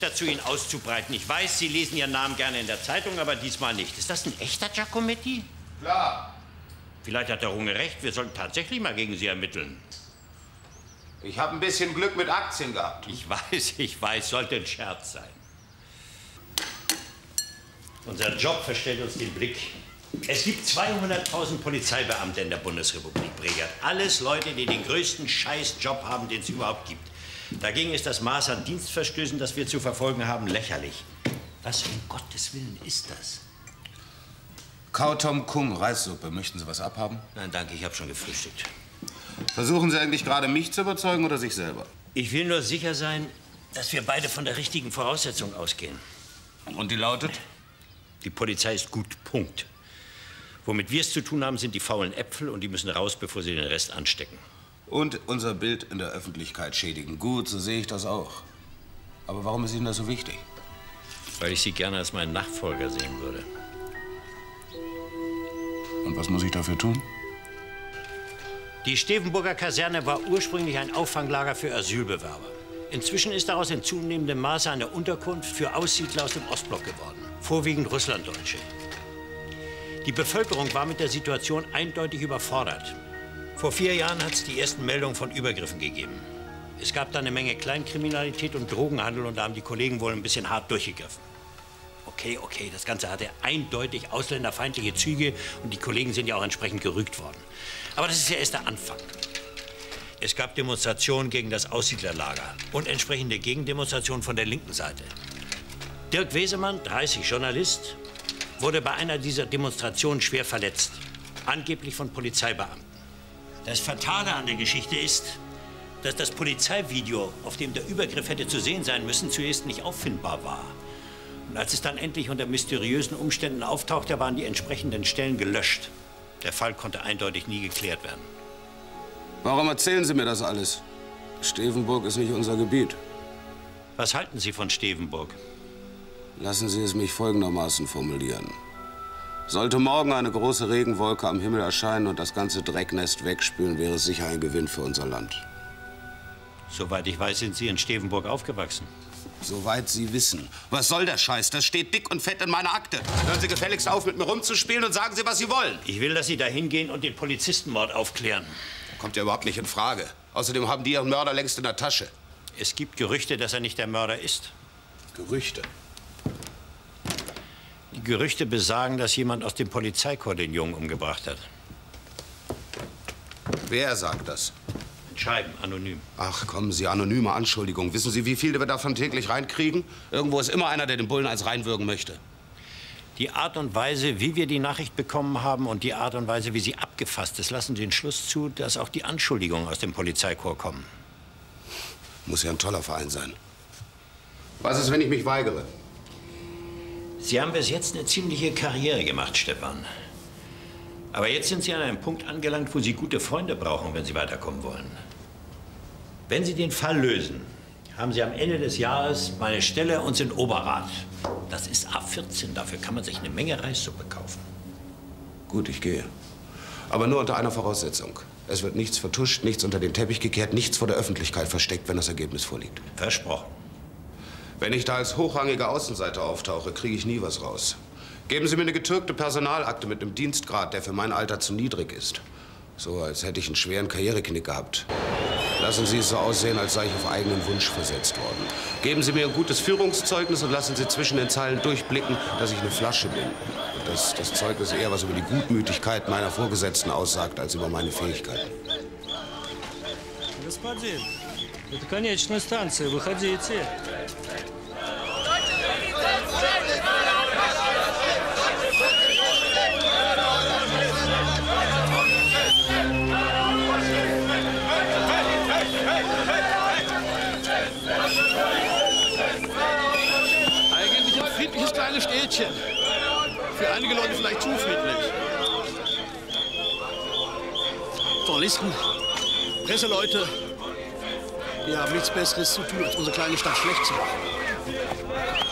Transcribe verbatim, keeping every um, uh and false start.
dazu, ihn auszubreiten. Ich weiß, Sie lesen Ihren Namen gerne in der Zeitung, aber diesmal nicht. Ist das ein echter Giacometti? Klar. Vielleicht hat der Runge recht. Wir sollten tatsächlich mal gegen Sie ermitteln. Ich habe ein bisschen Glück mit Aktien gehabt. Ich weiß, ich weiß. Sollte ein Scherz sein. Unser Job verstellt uns den Blick. Es gibt zweihunderttausend Polizeibeamte in der Bundesrepublik, Bregert. Alles Leute, die den größten Scheißjob haben, den es überhaupt gibt. Dagegen ist das Maß an Dienstverstößen, das wir zu verfolgen haben, lächerlich. Was um Gottes Willen ist das? Kautom Kung, Reissuppe. Möchten Sie was abhaben? Nein, danke, ich habe schon gefrühstückt. Versuchen Sie eigentlich gerade mich zu überzeugen oder sich selber? Ich will nur sicher sein, dass wir beide von der richtigen Voraussetzung ausgehen. Und die lautet? Die Polizei ist gut, Punkt. Womit wir es zu tun haben, sind die faulen Äpfel und die müssen raus, bevor sie den Rest anstecken. Und unser Bild in der Öffentlichkeit schädigen. Gut, so sehe ich das auch. Aber warum ist Ihnen das so wichtig? Weil ich Sie gerne als meinen Nachfolger sehen würde. Und was muss ich dafür tun? Die Stevenburger Kaserne war ursprünglich ein Auffanglager für Asylbewerber. Inzwischen ist daraus in zunehmendem Maße eine Unterkunft für Aussiedler aus dem Ostblock geworden. Vorwiegend Russlanddeutsche. Die Bevölkerung war mit der Situation eindeutig überfordert. Vor vier Jahren hat es die ersten Meldungen von Übergriffen gegeben. Es gab dann eine Menge Kleinkriminalität und Drogenhandel und da haben die Kollegen wohl ein bisschen hart durchgegriffen. Okay, okay, das Ganze hatte eindeutig ausländerfeindliche Züge und die Kollegen sind ja auch entsprechend gerügt worden. Aber das ist ja erst der Anfang. Es gab Demonstrationen gegen das Aussiedlerlager und entsprechende Gegendemonstrationen von der linken Seite. Dirk Wesemann, dreißig, Journalist, wurde bei einer dieser Demonstrationen schwer verletzt. Angeblich von Polizeibeamten. Das Fatale an der Geschichte ist, dass das Polizeivideo, auf dem der Übergriff hätte zu sehen sein müssen, zuerst nicht auffindbar war. Und als es dann endlich unter mysteriösen Umständen auftauchte, waren die entsprechenden Stellen gelöscht. Der Fall konnte eindeutig nie geklärt werden. Warum erzählen Sie mir das alles? Stevenburg ist nicht unser Gebiet. Was halten Sie von Stevenburg? Lassen Sie es mich folgendermaßen formulieren. Sollte morgen eine große Regenwolke am Himmel erscheinen und das ganze Drecknest wegspülen, wäre es sicher ein Gewinn für unser Land. Soweit ich weiß, sind Sie in Stevenburg aufgewachsen. Soweit Sie wissen. Was soll der Scheiß? Das steht dick und fett in meiner Akte. Hören Sie gefälligst auf, mit mir rumzuspielen und sagen Sie, was Sie wollen. Ich will, dass Sie da hingehen und den Polizistenmord aufklären. Kommt ja überhaupt nicht in Frage. Außerdem haben die ihren Mörder längst in der Tasche. Es gibt Gerüchte, dass er nicht der Mörder ist. Gerüchte? Die Gerüchte besagen, dass jemand aus dem Polizeikorps den Jungen umgebracht hat. Wer sagt das? Schreiben, anonym. Ach, kommen Sie, anonyme Anschuldigung. Wissen Sie, wie viele wir davon täglich reinkriegen? Irgendwo ist immer einer, der den Bullen eins reinwürgen möchte. Die Art und Weise, wie wir die Nachricht bekommen haben und die Art und Weise, wie sie abgefasst ist, lassen den Schluss zu, dass auch die Anschuldigungen aus dem Polizeikorps kommen. Muss ja ein toller Verein sein. Was ist, wenn ich mich weigere? Sie haben bis jetzt eine ziemliche Karriere gemacht, Stefan. Aber jetzt sind Sie an einem Punkt angelangt, wo Sie gute Freunde brauchen, wenn Sie weiterkommen wollen. Wenn Sie den Fall lösen, haben Sie am Ende des Jahres meine Stelle und sind Oberrat. Das ist A vierzehn, dafür kann man sich eine Menge Reissuppe kaufen. Gut, ich gehe. Aber nur unter einer Voraussetzung. Es wird nichts vertuscht, nichts unter den Teppich gekehrt, nichts vor der Öffentlichkeit versteckt, wenn das Ergebnis vorliegt. Versprochen. Wenn ich da als hochrangiger Außenseiter auftauche, kriege ich nie was raus. Geben Sie mir eine getürkte Personalakte mit einem Dienstgrad, der für mein Alter zu niedrig ist. So, als hätte ich einen schweren Karriereknick gehabt. Lassen Sie es so aussehen, als sei ich auf eigenen Wunsch versetzt worden. Geben Sie mir ein gutes Führungszeugnis und lassen Sie zwischen den Zeilen durchblicken, dass ich eine Flasche bin. Und dass das Zeugnis eher was über die Gutmütigkeit meiner Vorgesetzten aussagt, als über meine Fähigkeiten. Господин, это конечная станция. Выходите. Eigentlich ein friedliches kleines Städtchen. Für einige Leute vielleicht zu friedlich. Journalisten, Presseleute, die haben nichts Besseres zu tun, als unsere kleine Stadt schlecht zu machen.